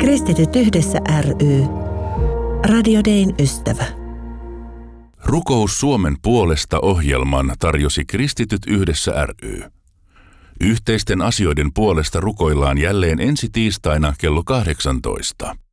Kristityt yhdessä ry. Radio Dayn ystävä. Rukous Suomen puolesta -ohjelman tarjosi Kristityt yhdessä ry. Yhteisten asioiden puolesta rukoillaan jälleen ensi tiistaina kello 18.